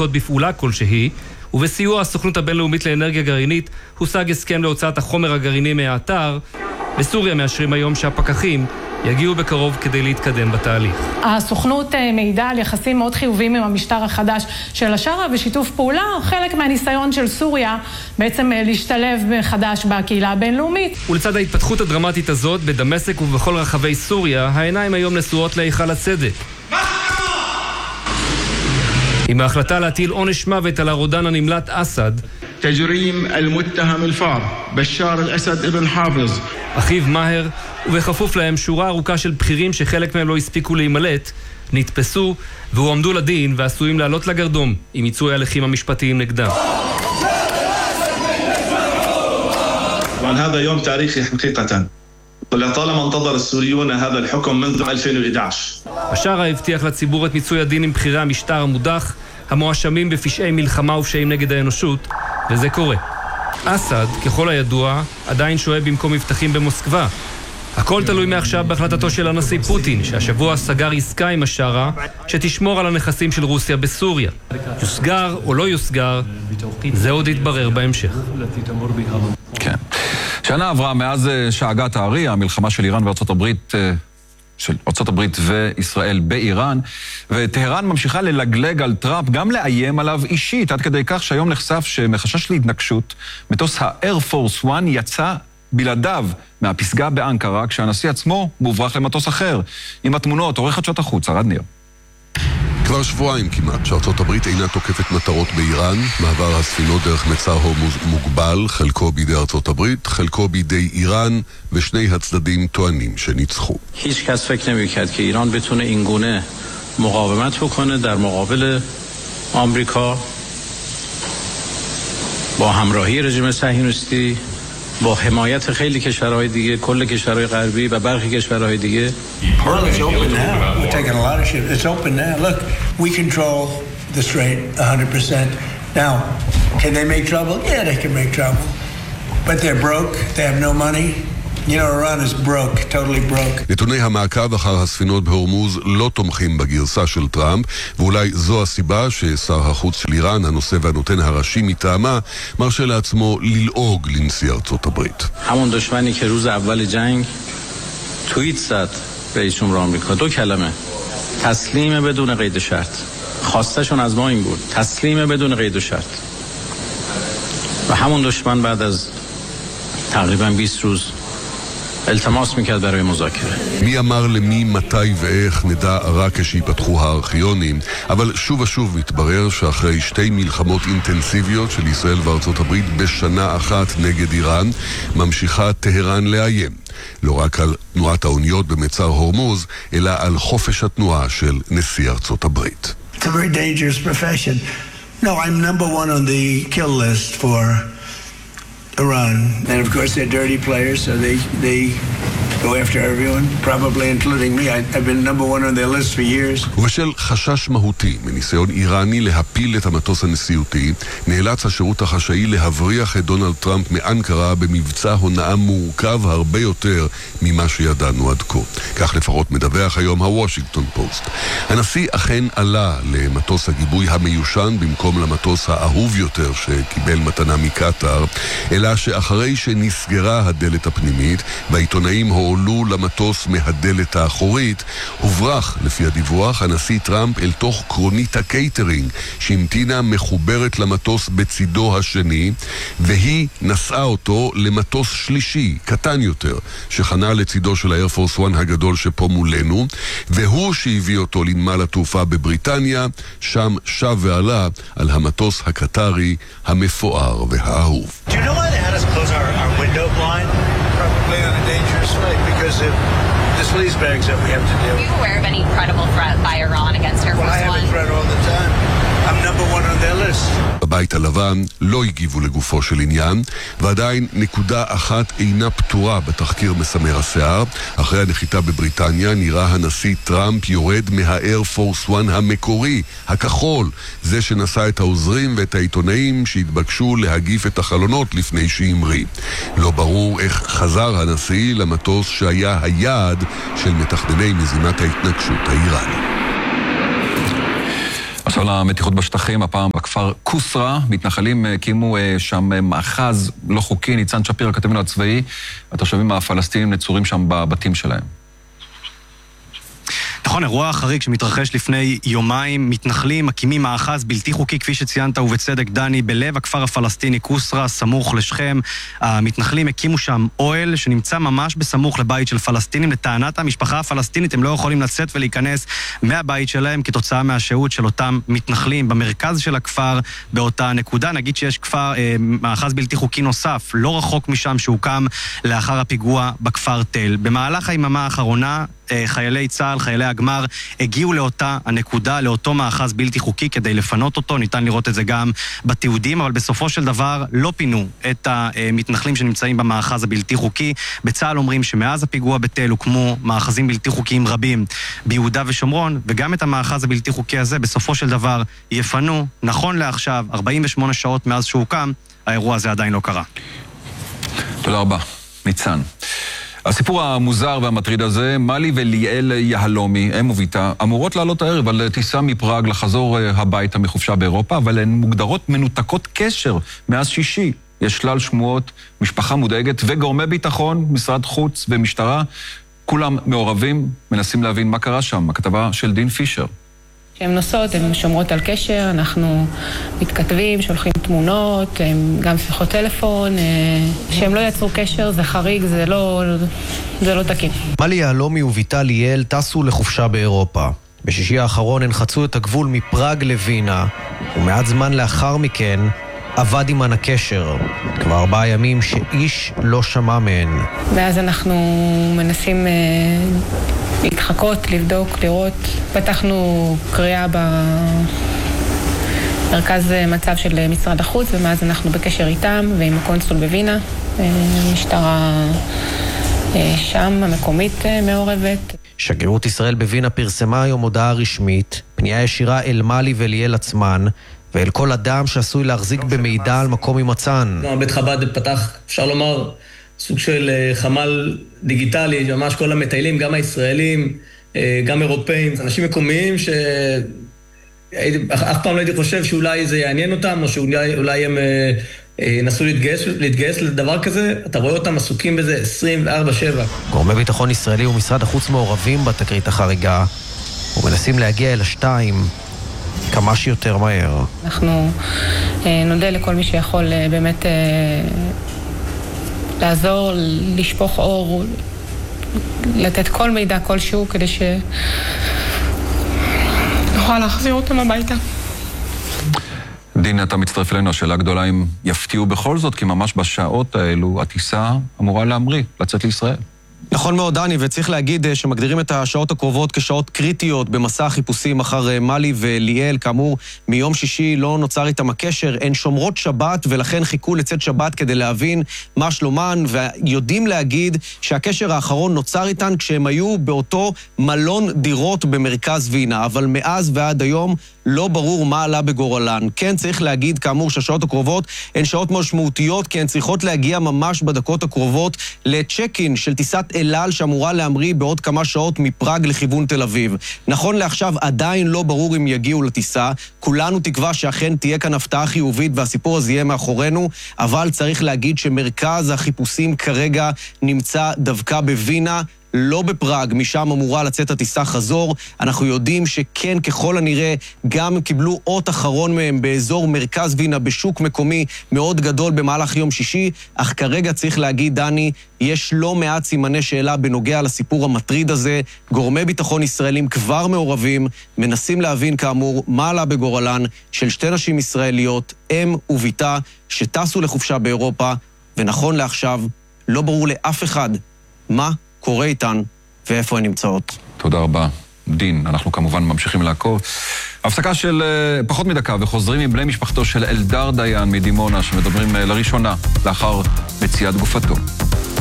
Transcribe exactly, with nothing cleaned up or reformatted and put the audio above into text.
לנקוט בפעולה כלשהי, ובסיוע הסוכנות הבינלאומית לאנרגיה גרעינית הושג הסכם להוצאת החומר הגרעיני מהאתר. בסוריה מאשרים היום שהפקחים יגיעו בקרוב כדי להתקדם בתהליך. הסוכנות מעידה על יחסים מאוד חיוביים עם המשטר החדש של השארה ושיתוף פעולה, חלק מהניסיון של סוריה בעצם להשתלב מחדש בקהילה הבינלאומית. ולצד ההתפתחות הדרמטית הזאת בדמשק ובכל רחבי סוריה, העיניים היום נשואות להיכל הצדק. עם ההחלטה להטיל עונש מוות על הרודן הנמלט אסד, תג'רים אל-מותהם אל-פאר, בשאר אל-אסד אבן חאפז, אחיו מהר, ובכפוף להם שורה ארוכה של בכירים שחלק מהם לא הספיקו להימלט, נתפסו והועמדו לדין ועשויים לעלות לגרדום עם מיצוי ההליכים המשפטיים נגדם. ועל هذا يوم تاريخي حقيقة. ولطالما انتظر السوريون هذا الحكم منذ ألفين وأحد عشر. השארה הבטיח לציבור את מיצוי הדין עם בכירי המשטר המודח, המואשמים בפשעי מלחמה ופשעים נגד האנושות, וזה קורה. אסד, ככל הידוע, עדיין שוהה במקום מבטחים במוסקבה. הכל תלוי מעכשיו בהחלטתו של הנשיא פוטין, שהשבוע סגר עסקה עם השארה, שתשמור על הנכסים של רוסיה בסוריה. יוסגר או לא יוסגר, זה עוד יתברר בהמשך. כן. שנה עברה מאז שאגת הארי, המלחמה של איראן וארצות הברית, של ארצות הברית וישראל באיראן, וטהרן ממשיכה ללגלג על טראמפ, גם לאיים עליו אישית, עד כדי כך שהיום נחשף שמחשש להתנגשות, מטוס האר פורס אחת יצא בלעדיו מהפסגה באנקרה, כשהנשיא עצמו מוברח למטוס אחר. עם התמונות, עורך חדשות החוץ, ערד ניר. כבר שבועיים כמעט שארצות הברית אינה תוקפת מטרות באיראן. מעבר הספינות דרך מצר הורמוז מוגבל, חלקו בידי ארצות הברית, חלקו בידי איראן, ושני הצדדים טוענים שניצחו. هیچ کس فکر نمی‌کرد که ایران بتونه این گونه مقاومت بکنه در مقابل آمریکا با همراهی رژیم صهیونیستی، با حمایت خیلی کشورهای دیگه، کل کشورهای غربی و برخی کشورهای دیگه. It's open now. We're taking a lot of shit. It's open now. Look, we control the strait one hundred percent. Now, can they make trouble? Yeah, they can make trouble. But they're broke. They have no money. You know, Iran is broke, totally broke. נתוני המעקב אחר הספינות בהורמוז לא תומכים בגרסה של טראמפ, ואולי זו הסיבה ששר החוץ של איראן, הנושא והנותן הראשי מטעמה, מרשה לעצמו ללעוג לנשיא ארצות הברית. همون دشمنی که روز اول جنگ توییت زد رئیس جمهور آمریکا دو کلمه تسلیم بدون قید و شرط. خواستشون از ما این بود، تسلیم بدون قید و شرط. و همون دشمن بعد از تقریبا بیست روز التماس میکرد برای مذاکره. מי אמר למי, מתי ואיך נדע רק כשיפתחו הארכיונים, אבל שוב ושוב מתברר שאחרי שתי מלחמות אינטנסיביות של ישראל וארצות הברית בשנה אחת נגד איראן, ממשיכה טהרן לאיים. לא רק על תנועת האוניות במצר הורמוז, אלא על חופש התנועה של נשיא ארצות הברית. It's a very dangerous profession. No, I'm number one on the kill list for Iran. And of course they're dirty players, so they they go after everyone, probably including me. I, I've been number one on their list for years. ובשל חשש מהותי מניסיון איראני להפיל את המטוס הנשיאותי, נאלץ השירות החשאי להבריח את דונלד טראמפ מאנקרה במבצע הונאה מורכב הרבה יותר ממה שידענו עד כה. כך לפחות מדווח היום הוושינגטון פוסט. הנשיא אכן עלה למטוס הגיבוי המיושן במקום למטוס האהוב יותר שקיבל מתנה מקטר, אלא שאחרי שנסגרה הדלת הפנימית והעיתונאים הועלו למטוס מהדלת האחורית, הוברח לפי הדיווח הנשיא טראמפ אל תוך קרונית הקייטרינג שהמתינה מחוברת למטוס בצידו השני, והיא נסעה אותו למטוס שלישי קטן יותר שחנה לצידו של האר פורס אחת הגדול שפה מולנו, והוא שהביא אותו לנמל התעופה בבריטניה, שם שב ועלה על המטוס הקטרי המפואר והאהוב. Do you know why they had us close our, our window blind? Probably on a dangerous flight because of the sleaze bags that we have to deal with. Are you aware of any credible threat by Iran against Air Force One? Well, I have a threat all the time. I'm number one on their list. בבית הלבן לא הגיבו לגופו של עניין, ועדיין נקודה אחת אינה פתורה בתחקיר מסמר השיער. אחרי הנחיתה בבריטניה נראה הנשיא טראמפ יורד מהאר פורס אחת המקורי, הכחול, זה שנשא את העוזרים ואת העיתונאים שהתבקשו להגיף את החלונות לפני שהמריא. לא ברור איך חזר הנשיא למטוס שהיה היעד של מתכנני מזימת ההתנגשות האיראני. עכשיו למתיחות בשטחים, הפעם בכפר קוסרה, מתנחלים הקימו שם מאחז לא חוקי. ניצן שפיר, כתבנו הצבאי, התושבים הפלסטינים נצורים שם בבתים שלהם. נכון, אירוע חריג שמתרחש לפני יומיים, מתנחלים מקימים מאחז בלתי חוקי, כפי שציינת ובצדק דני, בלב הכפר הפלסטיני קוסרה, סמוך לשכם. המתנחלים הקימו שם אוהל שנמצא ממש בסמוך לבית של פלסטינים. לטענת המשפחה הפלסטינית הם לא יכולים לצאת ולהיכנס מהבית שלהם כתוצאה מהשהות של אותם מתנחלים במרכז של הכפר באותה נקודה. נגיד שיש כפר, אה, מאחז בלתי חוקי נוסף, לא רחוק משם, שהוקם לאחר הפיגוע בכפר תל. במהלך היממה האחרונה חיילי צה"ל, חיילי הגמר, הגיעו לאותה הנקודה, לאותו מאחז בלתי חוקי כדי לפנות אותו. ניתן לראות את זה גם בתיעודים, אבל בסופו של דבר לא פינו את המתנחלים שנמצאים במאחז הבלתי חוקי. בצה"ל אומרים שמאז הפיגוע בתל הוקמו מאחזים בלתי חוקיים רבים ביהודה ושומרון, וגם את המאחז הבלתי חוקי הזה בסופו של דבר יפנו. נכון לעכשיו, ארבעים ושמונה שעות מאז שהוקם, האירוע הזה עדיין לא קרה. תודה רבה, ניצן. הסיפור המוזר והמטריד הזה, מלי וליאל יהלומי, אם וביתה, אמורות לעלות הערב על טיסה מפראג לחזור הביתה מחופשה באירופה, אבל הן מוגדרות מנותקות קשר מאז שישי. יש שלל שמועות, משפחה מודאגת וגורמי ביטחון, משרד חוץ ומשטרה, כולם מעורבים, מנסים להבין מה קרה שם. הכתבה של דין פישר. כשהן נוסעות, הן שומרות על קשר, אנחנו מתכתבים, שולחים תמונות, גם שיחות טלפון. כשהם לא יצרו קשר, זה חריג, זה לא, זה לא תקין. מלי יהלומי וביתה ליאל טסו לחופשה באירופה. בשישי האחרון הן חצו את הגבול מפראג לווינה, ומעט זמן לאחר מכן עבד עימן הקשר. כבר ארבעה ימים שאיש לא שמע מהן. ואז אנחנו מנסים להתחקות, לבדוק, לראות. פתחנו קריאה במרכז מצב של משרד החוץ, ומאז אנחנו בקשר איתם ועם הקונסול בווינה. משטרה שם, המקומית מעורבת. שגרירות ישראל בווינה פרסמה היום הודעה רשמית, פנייה ישירה אל מלי וליאל עצמן, ואל כל אדם שעשוי להחזיק במידע על מקום הימצאן. בית חב"ד פתח, אפשר לומר, סוג של חמ"ל דיגיטלי, ממש כל המטיילים, גם הישראלים, גם אירופאים, אנשים מקומיים שאף פעם לא הייתי חושב שאולי זה יעניין אותם, או שאולי הם נסו להתגייס, להתגייס לדבר כזה. אתה רואה אותם עסוקים בזה עשרים וארבע שבע. גורמי ביטחון ישראלי ומשרד החוץ מעורבים בתקרית החריגה, ומנסים להגיע אל השתיים כמה שיותר מהר. אנחנו נודה לכל מי שיכול באמת לעזור, לשפוך אור, לתת כל מידע כלשהו כדי שנוכל להחזיר אותם הביתה. דין, אתה מצטרף אלינו, השאלה גדולה אם יפתיעו בכל זאת, כי ממש בשעות האלו הטיסה אמורה להמריא, לצאת לישראל. נכון מאוד, דני, וצריך להגיד שמגדירים את השעות הקרובות כשעות קריטיות במסע החיפושים אחר מלי וליאל. כאמור, מיום שישי לא נוצר איתם הקשר, הן שומרות שבת ולכן חיכו לצאת שבת כדי להבין מה שלומן, ויודעים להגיד שהקשר האחרון נוצר איתן כשהם היו באותו מלון דירות במרכז וינה, אבל מאז ועד היום לא ברור מה עלה בגורלן. כן צריך להגיד, כאמור, שהשעות הקרובות הן שעות משמעותיות, כי הן צריכות להגיע ממש בדקות הקרובות לצ'ק-אין של טיסת אלעל שאמורה להמריא בעוד כמה שעות מפראג לכיוון תל אביב. נכון לעכשיו עדיין לא ברור אם יגיעו לטיסה, כולנו תקווה שאכן תהיה כאן הפתעה חיובית והסיפור הזה יהיה מאחורינו, אבל צריך להגיד שמרכז החיפושים כרגע נמצא דווקא בווינה, לא בפראג, משם אמורה לצאת הטיסה חזור. אנחנו יודעים שכן, ככל הנראה, גם קיבלו אות אחרון מהם באזור מרכז וינה, בשוק מקומי מאוד גדול במהלך יום שישי, אך כרגע צריך להגיד, דני, יש לא מעט סימני שאלה בנוגע לסיפור המטריד הזה. גורמי ביטחון ישראלים כבר מעורבים, מנסים להבין כאמור מה עלה בגורלן של שתי נשים ישראליות, אם וביתה, שטסו לחופשה באירופה, ונכון לעכשיו, לא ברור לאף אחד מה קורה איתן ואיפה הן נמצאות. תודה רבה, דין. אנחנו כמובן ממשיכים לעקוב. הפסקה של uh, פחות מדקה, וחוזרים עם בני משפחתו של אלדר דיין מדימונה, שמדברים uh, לראשונה לאחר מציאת גופתו.